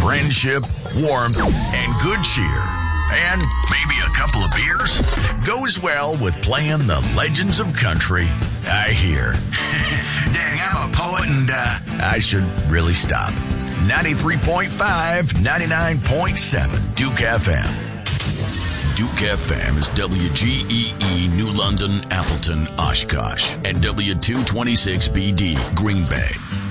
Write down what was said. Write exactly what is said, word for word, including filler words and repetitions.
friendship, warmth, and good cheer. And maybe a couple of beers goes well with playing the legends of country. I hear. Dang, I'm a poet and uh, I should really stop. ninety-three point five, ninety-nine point seven, Duke F M. Duke F M is W G E E, New London, Appleton, Oshkosh, and W two twenty-six B D, Green Bay.